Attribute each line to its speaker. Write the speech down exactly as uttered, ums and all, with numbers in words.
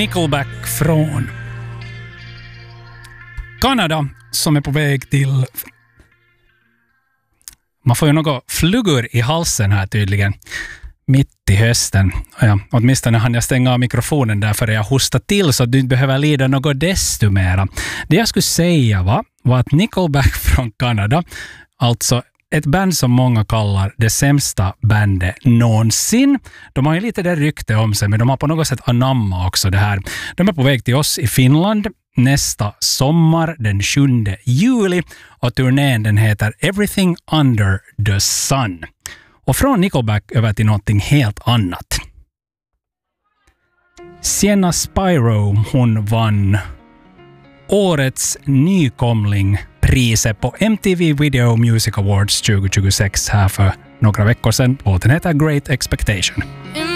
Speaker 1: Nickelback från Kanada som är på väg till... Man får ju något flugor i halsen här tydligen. Mitt i hösten. Ja, åtminstone hann jag stänga av mikrofonen där för jag hosta till så att du inte behöver lida något desto mera. Det jag skulle säga var, var att Nickelback från Kanada, alltså ett band som många kallar det sämsta bandet någonsin. De har ju lite det rykte om sig, men de har på något sätt anamma också det här. De är på väg till oss i Finland nästa sommar, den sjunde juli. Och turnén den heter Everything Under the Sun. Och från Nickelback över till någonting helt annat. Sienna Spiro, hon vann årets nykomling priset på M T V Video Music Awards tjugo tjugosex här för några veckor sedan. Låten heter Great Expectation.